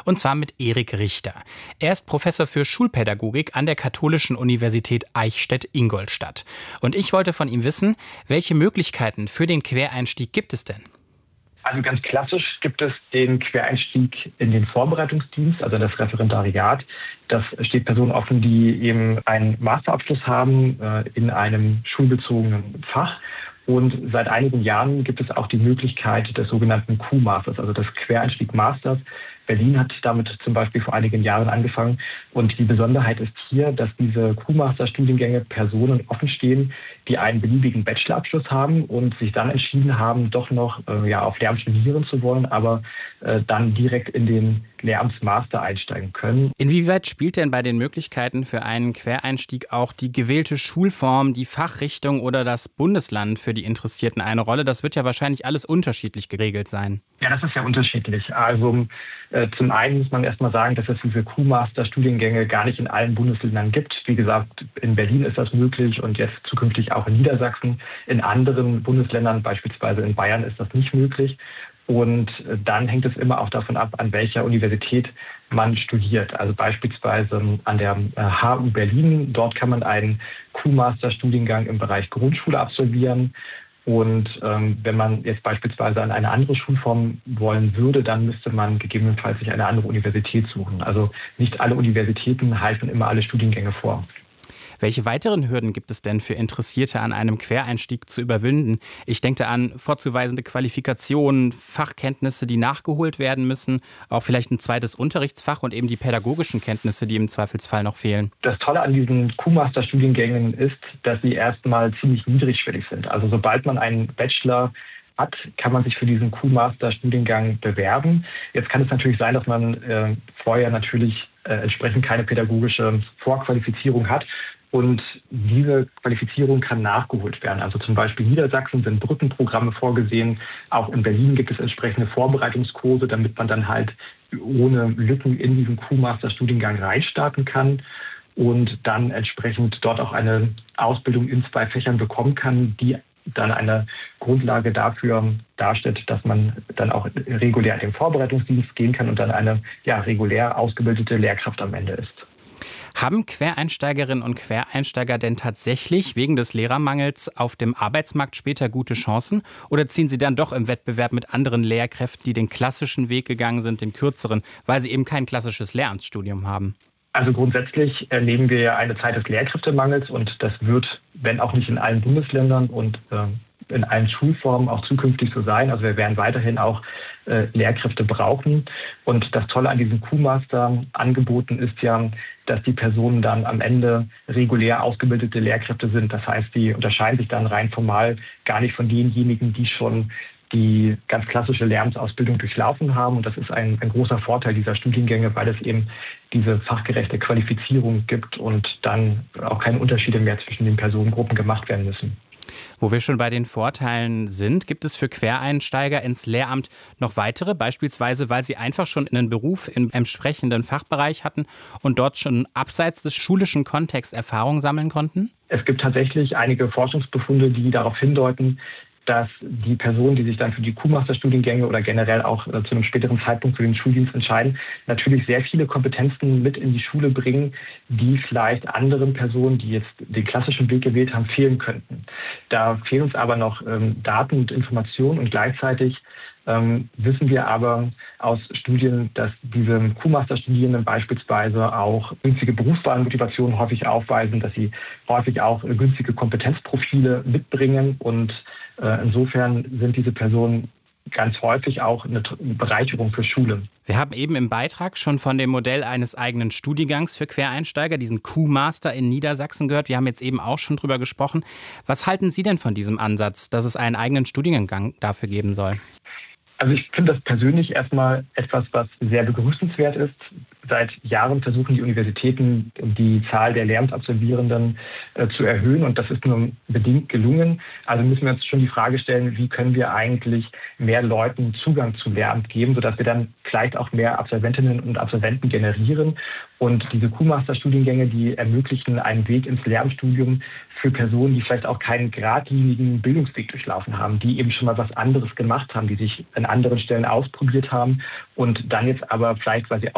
und zwar mit Erik Richter. Er ist Professor für Schulpädagogik an der Katholischen Universität Eichstätt-Ingolstadt. Und ich wollte von ihm wissen, welche Möglichkeiten für den Quereinstieg gibt es denn? Also ganz klassisch gibt es den Quereinstieg in den Vorbereitungsdienst, also das Referendariat. Das steht Personen offen, die eben einen Masterabschluss haben in einem schulbezogenen Fach. Und seit einigen Jahren gibt es auch die Möglichkeit des sogenannten Q-Masters, also des Quereinstieg-Masters. Berlin hat damit zum Beispiel vor einigen Jahren angefangen. Und die Besonderheit ist hier, dass diese Q-Master-Studiengänge Personen offenstehen, die einen beliebigen Bachelorabschluss haben und sich dann entschieden haben, doch noch auf Lehramt studieren zu wollen, aber dann direkt in den Lehramtsmaster einsteigen können. Inwieweit spielt denn bei den Möglichkeiten für einen Quereinstieg auch die gewählte Schulform, die Fachrichtung oder das Bundesland für die Interessierten eine Rolle? Das wird ja wahrscheinlich alles unterschiedlich geregelt sein. Ja, das ist ja unterschiedlich. Also zum einen muss man erstmal sagen, dass es diese Q-Master-Studiengänge gar nicht in allen Bundesländern gibt. Wie gesagt, in Berlin ist das möglich und jetzt zukünftig auch in Niedersachsen. In anderen Bundesländern, beispielsweise in Bayern, ist das nicht möglich. Und dann hängt es immer auch davon ab, an welcher Universität man studiert. Also beispielsweise an der HU Berlin. Dort kann man einen Q-Master-Studiengang im Bereich Grundschule absolvieren. Und wenn man jetzt beispielsweise an eine andere Schulform wollen würde, dann müsste man gegebenenfalls sich eine andere Universität suchen. Also nicht alle Universitäten halten immer alle Studiengänge vor. Welche weiteren Hürden gibt es denn für Interessierte an einem Quereinstieg zu überwinden? Ich denke an vorzuweisende Qualifikationen, Fachkenntnisse, die nachgeholt werden müssen, auch vielleicht ein zweites Unterrichtsfach und eben die pädagogischen Kenntnisse, die im Zweifelsfall noch fehlen. Das Tolle an diesen Q-Master-Studiengängen ist, dass sie erstmal ziemlich niedrigschwellig sind. Also sobald man einen Bachelor hat, kann man sich für diesen Q-Master-Studiengang bewerben. Jetzt kann es natürlich sein, dass man vorher natürlich entsprechend keine pädagogische Vorqualifizierung hat. Und diese Qualifizierung kann nachgeholt werden. Also zum Beispiel in Niedersachsen sind Brückenprogramme vorgesehen. Auch in Berlin gibt es entsprechende Vorbereitungskurse, damit man dann halt ohne Lücken in diesen Q-Master-Studiengang reinstarten kann und dann entsprechend dort auch eine Ausbildung in 2 Fächern bekommen kann, die dann eine Grundlage dafür darstellt, dass man dann auch regulär in den Vorbereitungsdienst gehen kann und dann eine regulär ausgebildete Lehrkraft am Ende ist. Haben Quereinsteigerinnen und Quereinsteiger denn tatsächlich wegen des Lehrermangels auf dem Arbeitsmarkt später gute Chancen? Oder ziehen sie dann doch im Wettbewerb mit anderen Lehrkräften, die den klassischen Weg gegangen sind, den kürzeren, weil sie eben kein klassisches Lehramtsstudium haben? Also grundsätzlich erleben wir ja eine Zeit des Lehrkräftemangels und das wird, wenn auch nicht in allen Bundesländern und in allen Schulformen auch zukünftig so sein. Also wir werden weiterhin auch Lehrkräfte brauchen. Und das Tolle an diesen Q-Master-Angeboten ist ja, dass die Personen dann am Ende regulär ausgebildete Lehrkräfte sind. Das heißt, die unterscheiden sich dann rein formal gar nicht von denjenigen, die schon die ganz klassische Lehramtsausbildung durchlaufen haben. Und das ist ein großer Vorteil dieser Studiengänge, weil es eben diese fachgerechte Qualifizierung gibt und dann auch keine Unterschiede mehr zwischen den Personengruppen gemacht werden müssen. Wo wir schon bei den Vorteilen sind, gibt es für Quereinsteiger ins Lehramt noch weitere, beispielsweise weil sie einfach schon einen Beruf im entsprechenden Fachbereich hatten und dort schon abseits des schulischen Kontexts Erfahrung sammeln konnten? Es gibt tatsächlich einige Forschungsbefunde, die darauf hindeuten, dass die Personen, die sich dann für die Q-Master-Studiengänge oder generell auch zu einem späteren Zeitpunkt für den Schuldienst entscheiden, natürlich sehr viele Kompetenzen mit in die Schule bringen, die vielleicht anderen Personen, die jetzt den klassischen Weg gewählt haben, fehlen könnten. Da fehlen uns aber noch Daten und Informationen und gleichzeitig wissen wir aber aus Studien, dass diese Q-Master-Studierenden beispielsweise auch günstige Berufswahlmotivationen häufig aufweisen, dass sie häufig auch günstige Kompetenzprofile mitbringen und insofern sind diese Personen ganz häufig auch eine Bereicherung für Schule. Wir haben eben im Beitrag schon von dem Modell eines eigenen Studiengangs für Quereinsteiger, diesen Q-Master in Niedersachsen gehört. Wir haben jetzt eben auch schon drüber gesprochen. Was halten Sie denn von diesem Ansatz, dass es einen eigenen Studiengang dafür geben soll? Also ich finde das persönlich erstmal etwas, was sehr begrüßenswert ist. Seit Jahren versuchen die Universitäten, die Zahl der Lehramtsabsolvierenden zu erhöhen und das ist nur bedingt gelungen. Also müssen wir uns schon die Frage stellen, wie können wir eigentlich mehr Leuten Zugang zu Lehramt geben, sodass wir dann vielleicht auch mehr Absolventinnen und Absolventen generieren. Und diese Q-Master-Studiengänge, die ermöglichen einen Weg ins Lehramtsstudium für Personen, die vielleicht auch keinen geradlinigen Bildungsweg durchlaufen haben, die eben schon mal was anderes gemacht haben, die sich an anderen Stellen ausprobiert haben und dann jetzt aber vielleicht, weil sie